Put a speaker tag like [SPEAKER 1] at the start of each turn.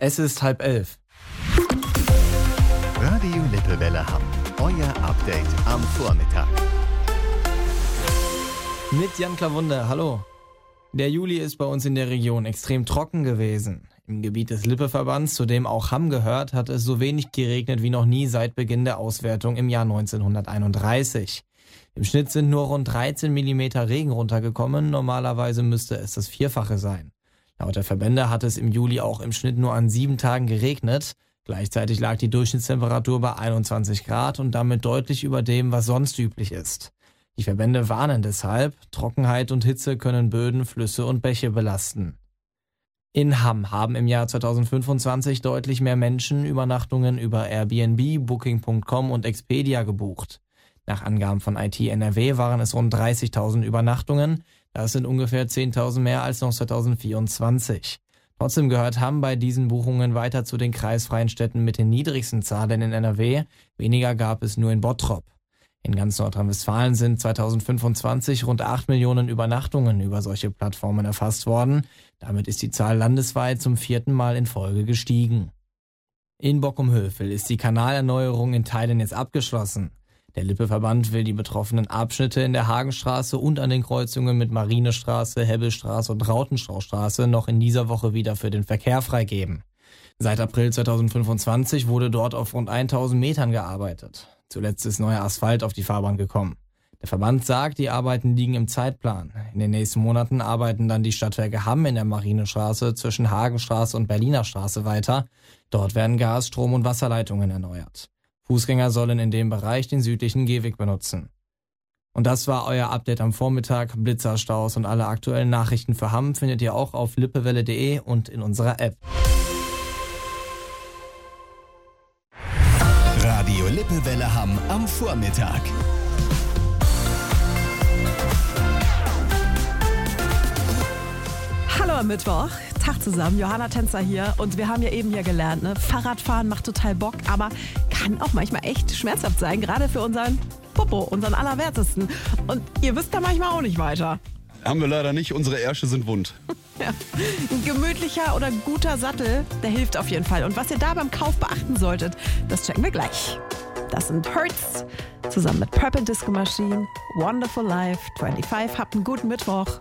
[SPEAKER 1] Es ist 10:30.
[SPEAKER 2] Radio Lippewelle Hamm. Euer Update am Vormittag.
[SPEAKER 1] Mit Jan Klawunde, hallo. Der Juli ist bei uns in der Region extrem trocken gewesen. Im Gebiet des Lippe-Verbands, zu dem auch Hamm gehört, hat es so wenig geregnet wie noch nie seit Beginn der Auswertung im Jahr 1931. Im Schnitt sind nur rund 13 mm Regen runtergekommen, normalerweise müsste es das Vierfache sein. Laut der Verbände hat es im Juli auch im Schnitt nur an 7 Tagen geregnet. Gleichzeitig lag die Durchschnittstemperatur bei 21 Grad und damit deutlich über dem, was sonst üblich ist. Die Verbände warnen deshalb, Trockenheit und Hitze können Böden, Flüsse und Bäche belasten. In Hamm haben im Jahr 2025 deutlich mehr Menschen Übernachtungen über Airbnb, Booking.com und Expedia gebucht. Nach Angaben von IT NRW waren es rund 30.000 Übernachtungen. Das sind ungefähr 10.000 mehr als noch 2024. Trotzdem gehört Hamm bei diesen Buchungen weiter zu den kreisfreien Städten mit den niedrigsten Zahlen in NRW. Weniger gab es nur in Bottrop. In ganz Nordrhein-Westfalen sind 2025 rund 8 Millionen Übernachtungen über solche Plattformen erfasst worden. Damit ist die Zahl landesweit zum 4. Mal in Folge gestiegen. In Bockum-Hövel ist die Kanalerneuerung in Teilen jetzt abgeschlossen. Der Lippe-Verband will die betroffenen Abschnitte in der Hagenstraße und an den Kreuzungen mit Marinestraße, Hebbelstraße und Rautenstrauchstraße noch in dieser Woche wieder für den Verkehr freigeben. Seit April 2025 wurde dort auf rund 1000 Metern gearbeitet. Zuletzt ist neuer Asphalt auf die Fahrbahn gekommen. Der Verband sagt, die Arbeiten liegen im Zeitplan. In den nächsten Monaten arbeiten dann die Stadtwerke Hamm in der Marinestraße zwischen Hagenstraße und Berliner Straße weiter. Dort werden Gas-, Strom- und Wasserleitungen erneuert. Fußgänger sollen in dem Bereich den südlichen Gehweg benutzen. Und das war euer Update am Vormittag. Blitzerstaus und alle aktuellen Nachrichten für Hamm findet ihr auch auf lippewelle.de und in unserer App.
[SPEAKER 2] Radio Lippewelle Hamm am Vormittag.
[SPEAKER 3] Hallo am Mittwoch, Tag zusammen, Johanna Tänzer hier und wir haben ja eben hier gelernt, ne? Fahrradfahren macht total Bock, aber kann auch manchmal echt schmerzhaft sein, gerade für unseren Popo, unseren Allerwertesten. Und ihr wisst da manchmal auch nicht weiter.
[SPEAKER 4] Haben wir leider nicht, unsere Ärsche sind wund.
[SPEAKER 3] Ja. Ein gemütlicher oder guter Sattel, der hilft auf jeden Fall. Und was ihr da beim Kauf beachten solltet, das checken wir gleich. Das sind Hertz, zusammen mit Purple Disco Machine, Wonderful Life, 25. Habt einen guten Mittwoch.